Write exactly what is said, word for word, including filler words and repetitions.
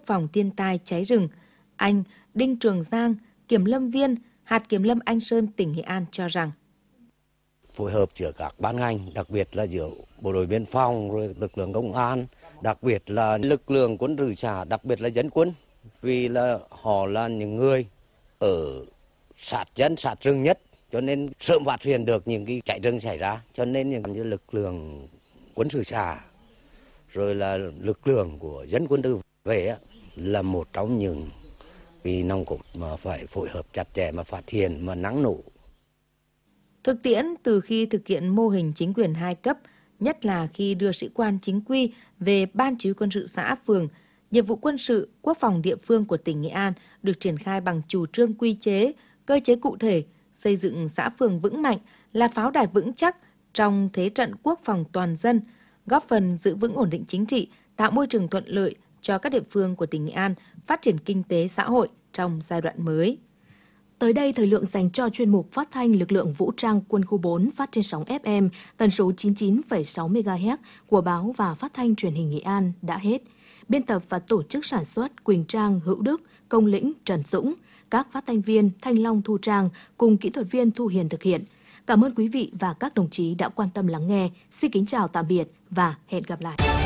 phòng thiên tai cháy rừng, anh Đinh Trường Giang, kiểm lâm viên, hạt kiểm lâm Anh Sơn, tỉnh Nghệ An cho rằng phối hợp giữa các ban ngành, đặc biệt là giữa bộ đội biên phòng, rồi lực lượng công an, đặc biệt là lực lượng quân sự xã, đặc biệt là dân quân, vì là họ là những người ở sát dân, sát rừng nhất, cho nên sớm phát hiện được những cái cháy rừng xảy ra, cho nên những lực lượng quân sự xã, rồi là lực lượng của dân quân tự vệ là một trong những cái nòng cốt mà phải phối hợp chặt chẽ mà phát hiện mà năng nổ. Thực tiễn từ khi thực hiện mô hình chính quyền hai cấp, nhất là khi đưa sĩ quan chính quy về ban chỉ huy quân sự xã phường, nhiệm vụ quân sự, quốc phòng địa phương của tỉnh Nghệ An được triển khai bằng chủ trương quy chế, cơ chế cụ thể, xây dựng xã phường vững mạnh là pháo đài vững chắc trong thế trận quốc phòng toàn dân, góp phần giữ vững ổn định chính trị, tạo môi trường thuận lợi cho các địa phương của tỉnh Nghệ An phát triển kinh tế xã hội trong giai đoạn mới. Tới đây, thời lượng dành cho chuyên mục phát thanh lực lượng vũ trang quân khu bốn phát trên sóng ép em tần số chín mươi chín phẩy sáu mê ga héc của báo và phát thanh truyền hình Nghệ An đã hết. Biên tập và tổ chức sản xuất Quỳnh Trang, Hữu Đức, Công Lĩnh, Trần Dũng, các phát thanh viên Thanh Long, Thu Trang cùng kỹ thuật viên Thu Hiền thực hiện. Cảm ơn quý vị và các đồng chí đã quan tâm lắng nghe. Xin kính chào tạm biệt và hẹn gặp lại.